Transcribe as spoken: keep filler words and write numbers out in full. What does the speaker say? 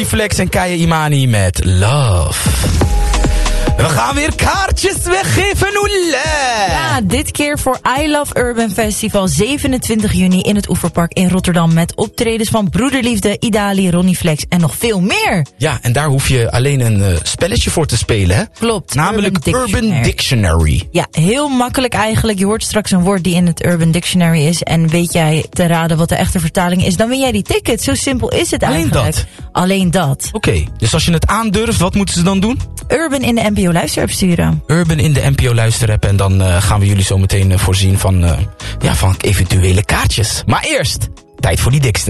Ronnie Flex en Kaya Imani met Love. We gaan weer kaartjes weggeven, oele! Ja, dit keer voor I Love Urban Festival zevenentwintig juni in het Oeverpark in Rotterdam. Met optredens van Broederliefde, Idali, Ronnie Flex en nog veel meer. Ja, en daar hoef je alleen een uh, spelletje voor te spelen, hè? Klopt. Namelijk Urban Dictionary. Urban Dictionary. Ja, heel makkelijk eigenlijk. Je hoort straks een woord die in het Urban Dictionary is. En weet jij te raden wat de echte vertaling is, dan win jij die ticket. Zo simpel is het eigenlijk. Alleen dat? Alleen dat. Oké, okay, dus als je het aandurft, wat moeten ze dan doen? Urban in de N P O luisterapp sturen. Urban in de N P O luisterapp. En dan uh, gaan we jullie zo meteen uh, voorzien van, uh, ja, van eventuele kaartjes. Maar eerst, tijd voor die dikste.